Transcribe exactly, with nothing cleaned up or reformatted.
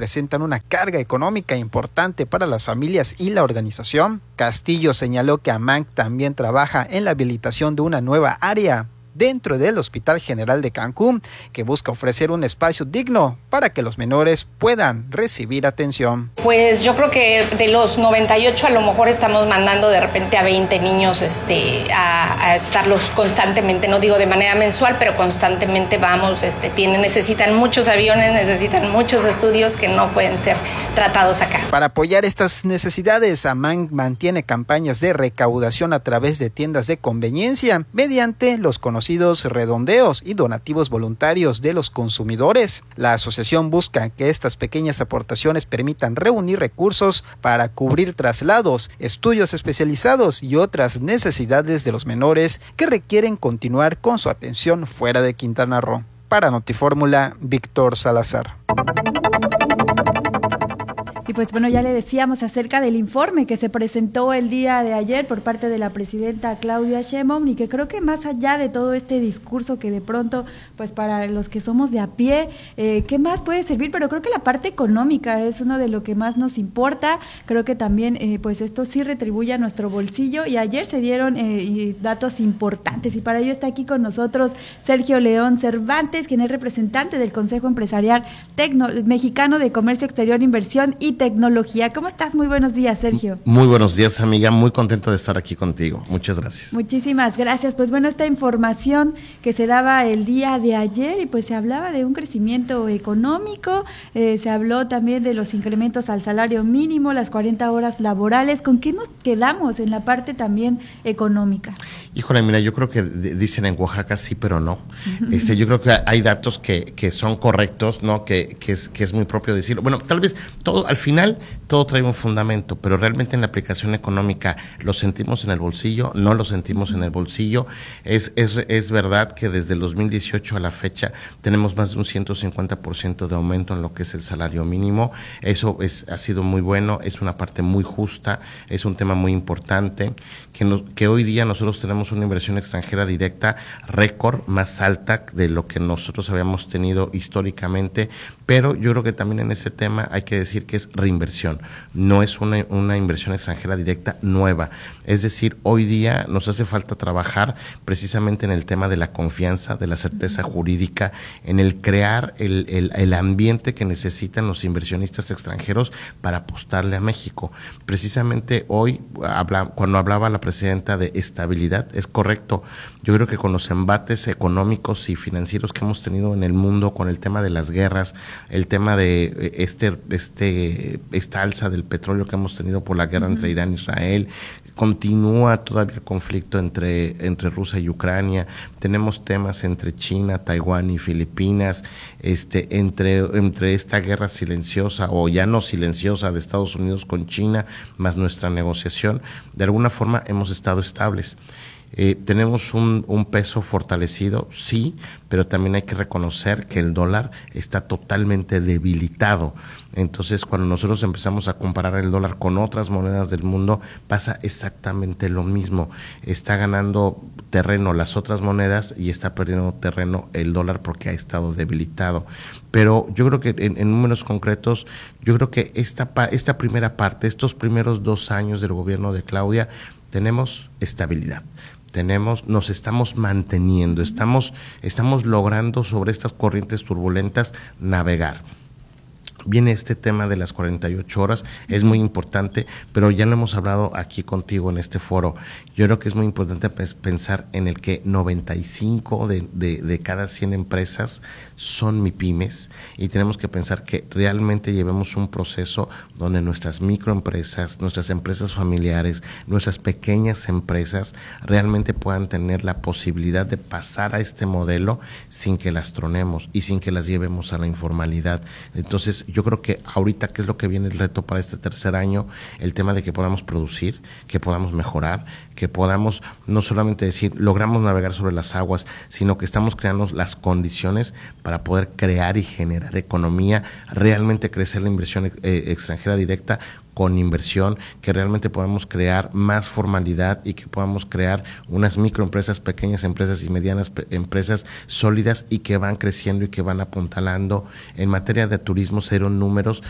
representan una carga económica importante para las familias y la organización. Castillo señaló que AMANC también trabaja en la habilitación de una nueva área dentro del Hospital General de Cancún, que busca ofrecer un espacio digno para que los menores puedan recibir atención. Pues yo creo que de los noventa y ocho a lo mejor estamos mandando de repente a veinte niños este, a, a estarlos constantemente, no digo de manera mensual, pero constantemente vamos, este, tienen, necesitan muchos aviones, necesitan muchos estudios que no pueden ser tratados acá. Para apoyar estas necesidades, AMANC mantiene campañas de recaudación a través de tiendas de conveniencia mediante los conocidos redondeos y donativos voluntarios de los consumidores. La asociación busca que estas pequeñas aportaciones permitan reunir recursos para cubrir traslados, estudios especializados y otras necesidades de los menores que requieren continuar con su atención fuera de Quintana Roo. Para Notifórmula, Víctor Salazar. Y pues bueno, ya le decíamos acerca del informe que se presentó el día de ayer por parte de la presidenta Claudia Sheinbaum, y que creo que más allá de todo este discurso que de pronto, pues para los que somos de a pie, eh, ¿qué más puede servir? Pero creo que la parte económica es uno de lo que más nos importa. Creo que también eh, pues esto sí retribuye a nuestro bolsillo, y ayer se dieron eh, datos importantes, y para ello está aquí con nosotros Sergio León Cervantes, quien es representante del Consejo Empresarial Tecno- Mexicano de Comercio Exterior, Inversión y Tecnología. ¿Cómo estás? Muy buenos días, Sergio. Muy buenos días, amiga. Muy contento de estar aquí contigo. Muchas gracias. Muchísimas gracias. Pues bueno, esta información que se daba el día de ayer, y pues se hablaba de un crecimiento económico, eh, se habló también de los incrementos al salario mínimo, las cuarenta horas laborales. ¿Con qué nos quedamos en la parte también económica? Híjole, mira, yo creo que dicen en Oaxaca sí, pero no. Este, yo creo que hay datos que, que son correctos, ¿no? Que, que es, que es muy propio decirlo. Bueno, tal vez todo, al final, todo trae un fundamento, pero realmente en la aplicación económica lo sentimos en el bolsillo, no lo sentimos en el bolsillo. Es, es, es verdad que desde el dos mil dieciocho a la fecha tenemos más de un ciento cincuenta por ciento de aumento en lo que es el salario mínimo. Eso es, ha sido muy bueno, es una parte muy justa, es un tema muy importante, que, no, que hoy día nosotros tenemos una inversión extranjera directa récord, más alta de lo que nosotros habíamos tenido históricamente, pero yo creo que también en ese tema hay que decir que es reinversión, no es una, una inversión extranjera directa nueva. Es decir, hoy día nos hace falta trabajar precisamente en el tema de la confianza, de la certeza jurídica, en el crear el, el, el ambiente que necesitan los inversionistas extranjeros para apostarle a México. Precisamente hoy, habla, cuando hablaba la presidenta de estabilidad, es correcto. Yo creo que con los embates económicos y financieros que hemos tenido en el mundo, con el tema de las guerras, el tema de este, este, esta alza del petróleo que hemos tenido por la guerra uh-huh. entre Irán e Israel, continúa todavía el conflicto entre, entre Rusia y Ucrania, tenemos temas entre China, Taiwán y Filipinas, este, entre, entre esta guerra silenciosa o ya no silenciosa de Estados Unidos con China, más nuestra negociación, de alguna forma hemos estado estables. Eh, tenemos un, un peso fortalecido, sí, pero también hay que reconocer que el dólar está totalmente debilitado. Entonces, cuando nosotros empezamos a comparar el dólar con otras monedas del mundo, pasa exactamente lo mismo. Está ganando terreno las otras monedas y está perdiendo terreno el dólar porque ha estado debilitado. Pero yo creo que en, en números concretos, yo creo que esta, esta primera parte, estos primeros dos años del gobierno de Claudia, tenemos estabilidad. Tenemos, nos estamos manteniendo, estamos, estamos logrando sobre estas corrientes turbulentas navegar. Viene este tema de las cuarenta y ocho horas, es muy importante, pero ya lo hemos hablado aquí contigo en este foro. Yo creo que es muy importante pensar en el que noventa y cinco de, de, de cada cien empresas son MIPYMES, y tenemos que pensar que realmente llevemos un proceso donde nuestras microempresas, nuestras empresas familiares, nuestras pequeñas empresas realmente puedan tener la posibilidad de pasar a este modelo sin que las tronemos y sin que las llevemos a la informalidad. Entonces, yo creo que ahorita, ¿qué es lo que viene el reto para este tercer año? El tema de que podamos producir, que podamos mejorar, que podamos no solamente decir, logramos navegar sobre las aguas, sino que estamos creando las condiciones para poder crear y generar economía, realmente crecer la inversión eh, extranjera directa con inversión, que realmente podamos crear más formalidad y que podamos crear unas microempresas, pequeñas empresas y medianas pe- empresas sólidas y que van creciendo y que van apuntalando. En materia de turismo se dieron números